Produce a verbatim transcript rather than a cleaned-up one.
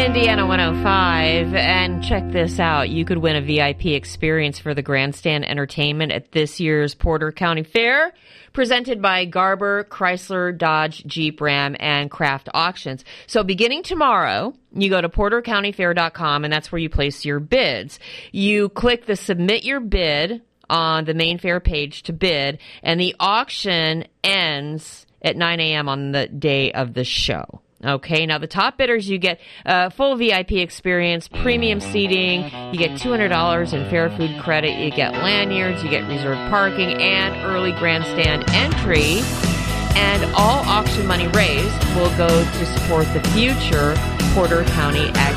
Indiana one oh five, and check this out. You could win a V I P experience for the Grandstand Entertainment at this year's Porter County Fair, presented by Garber, Chrysler, Dodge, Jeep, Ram, and Craft Auctions. So beginning tomorrow, you go to porter county fair dot com, and that's where you place your bids. You click the Submit Your Bid on the main fair page to bid, and the auction ends at nine a.m. on the day of the show. Okay, now the top bidders, you get a full V I P experience, premium seating, you get two hundred dollars in fair food credit, you get lanyards, you get reserved parking, and early grandstand entry. And all auction money raised will go to support the future Porter County Ag